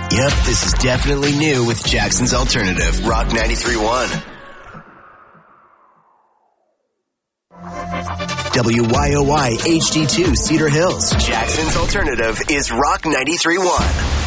Yep, this is definitely new with Jackson's Alternative, Rock 93.1. WYOY HD2 Cedar Hills. Jackson's Alternative is Rock 93.1.